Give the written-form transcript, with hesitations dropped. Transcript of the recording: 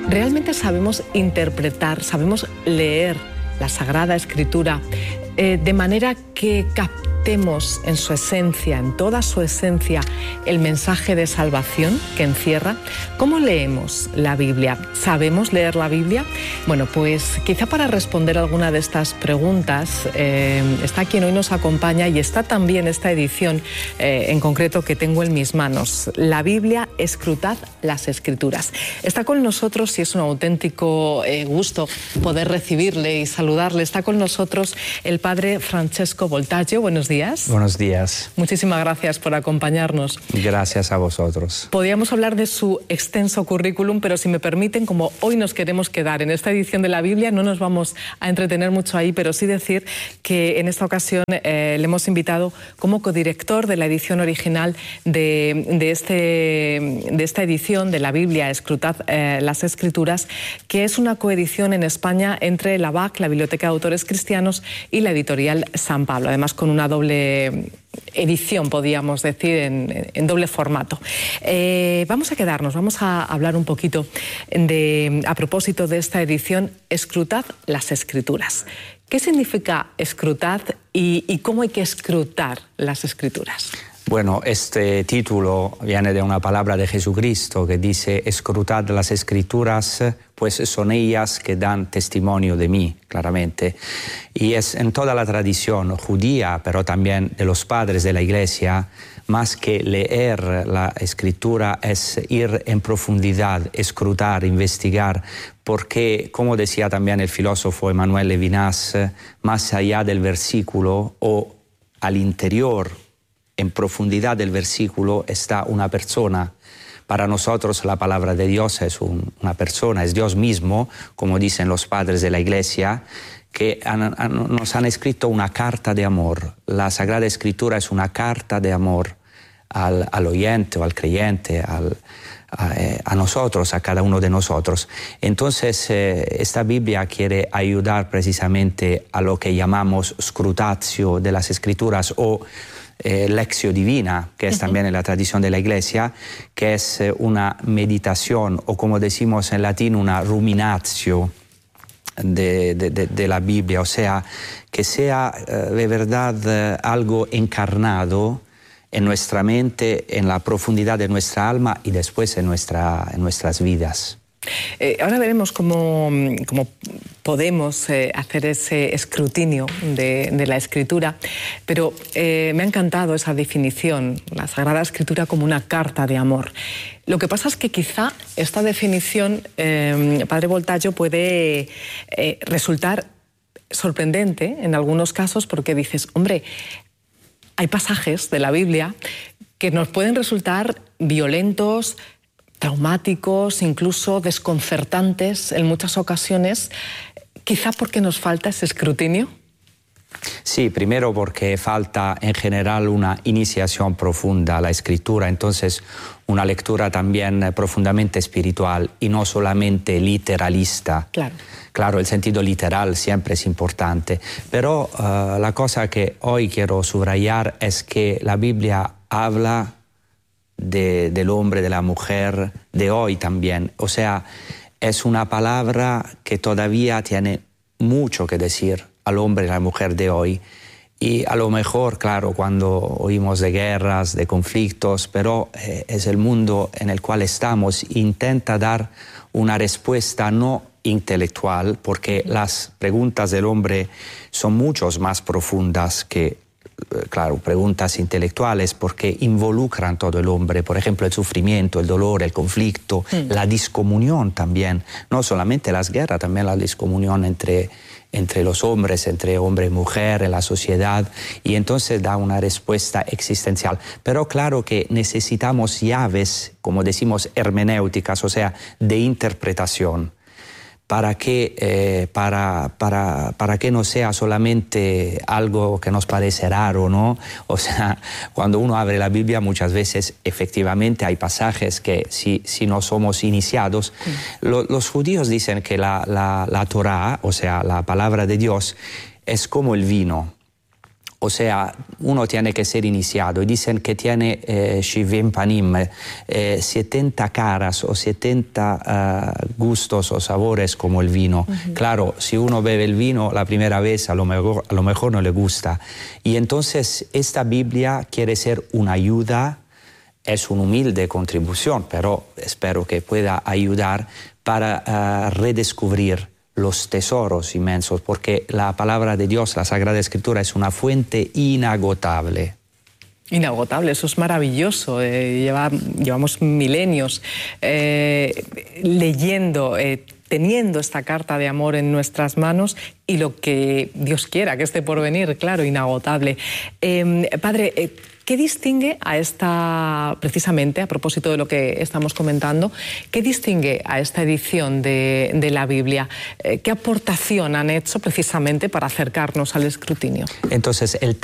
¿Realmente sabemos interpretar, sabemos leer la Sagrada Escritura de manera que captemos en su esencia, en toda su esencia, el mensaje de salvación que encierra? ¿Cómo leemos la Biblia? ¿Sabemos leer la Biblia? Bueno, pues quizá para responder alguna de estas preguntas está quien hoy nos acompaña, y está también esta edición en concreto que tengo en mis manos, la Biblia, escrutad las Escrituras. Está con nosotros, y es un auténtico gusto poder recibirle y saludarle, está con nosotros el padre Francesco Voltaggio. Buenos días. Buenos días. Muchísimas gracias por acompañarnos. Gracias a vosotros. Podríamos hablar de su extenso currículum, pero si me permiten, como hoy nos queremos quedar en esta edición de la Biblia, no nos vamos a entretener mucho ahí, pero sí decir que en esta ocasión le hemos invitado como codirector de la edición original de esta edición de la Biblia, escrutad las Escrituras, que es una coedición en España entre la BAC, la Biblioteca de Autores Cristianos, y la editorial San Pablo, además con una doble edición, podríamos decir, en doble formato. Vamos a quedarnos, vamos a hablar un poquito a propósito de esta edición, escrutad las Escrituras. ¿Qué significa escrutad y cómo hay que escrutar las Escrituras? Bueno, este título viene de una palabra de Jesucristo que dice: escrutad las Escrituras, pues son ellas que dan testimonio de mí, claramente. Y es en toda la tradición judía, pero también de los padres de la Iglesia, más que leer la Escritura es ir en profundidad, escrutar, investigar, porque, como decía también el filósofo Emmanuel Levinas, más allá del versículo o al interior, en profundidad del versículo, está una persona. Para nosotros la palabra de Dios es una persona, es Dios mismo, como dicen los padres de la Iglesia, que nos han escrito una carta de amor. La Sagrada Escritura es una carta de amor al oyente o al creyente, a nosotros, a cada uno de nosotros. Entonces, esta Biblia quiere ayudar precisamente a lo que llamamos scrutatio de las Escrituras o lectio divina, que es también en la tradición de la Iglesia, que es una meditación, o como decimos en latín, una ruminatio de la Biblia, o sea, que sea de verdad algo encarnado en nuestra mente, en la profundidad de nuestra alma y después en nuestras vidas. Ahora veremos cómo podemos hacer ese escrutinio de la Escritura, pero me ha encantado esa definición, la Sagrada Escritura como una carta de amor. Lo que pasa es que quizá esta definición, padre Voltaggio, puede resultar sorprendente en algunos casos, porque dices, hombre, hay pasajes de la Biblia que nos pueden resultar violentos, traumáticos, incluso desconcertantes en muchas ocasiones, quizá porque nos falta ese escrutinio. Sí, primero porque falta en general una iniciación profunda a la Escritura, entonces una lectura también profundamente espiritual y no solamente literalista. Claro, el sentido literal siempre es importante, pero la cosa que hoy quiero subrayar es que la Biblia habla del hombre, de la mujer, de hoy también. O sea, es una palabra que todavía tiene mucho que decir al hombre y a la mujer de hoy. Y a lo mejor, claro, cuando oímos de guerras, de conflictos, pero es el mundo en el cual estamos, intenta dar una respuesta no intelectual, porque las preguntas del hombre son mucho más profundas que, claro, preguntas intelectuales, porque involucran todo el hombre, por ejemplo, el sufrimiento, el dolor, el conflicto, la discomunión también, no solamente las guerras, también la discomunión entre los hombres, entre hombre y mujer, en la sociedad, y entonces da una respuesta existencial. Pero claro que necesitamos llaves, como decimos, hermenéuticas, o sea, de interpretación, para que no sea solamente algo que nos parece raro, ¿no? O sea, cuando uno abre la Biblia muchas veces efectivamente hay pasajes que si no somos iniciados, los judíos dicen que la Torá, o sea, la palabra de Dios, es como el vino. O sea, uno tiene que ser iniciado. Dicen que tiene Shivim Panim, 70 caras o 70 gustos o sabores como el vino. Claro, si uno bebe el vino la primera vez, a lo mejor no le gusta. Y entonces esta Biblia quiere ser una ayuda, es una humilde contribución, pero espero que pueda ayudar para redescubrir los tesoros inmensos, porque la palabra de Dios, la Sagrada Escritura, es una fuente inagotable. Inagotable, eso es maravilloso. Llevamos milenios leyendo, teniendo esta carta de amor en nuestras manos y lo que Dios quiera que esté por venir, claro, inagotable. Padre, ¿qué distingue a esta, precisamente a propósito de lo que estamos comentando, qué distingue a esta edición de la Biblia? ¿Qué aportación han hecho precisamente para acercarnos al escrutinio? Entonces, el